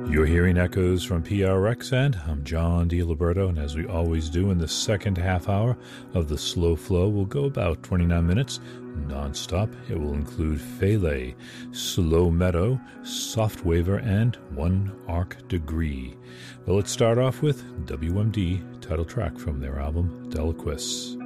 You're hearing echoes from PRX, and I'm John DiLiberto, and as we always do in the second half hour of the Slow Flow, we'll go about 29 minutes non-stop. It will include Fele, Slow Meadow, Soft Waver, and One Arc Degree. Well, let's start off with WMD, title track from their album Deliquis.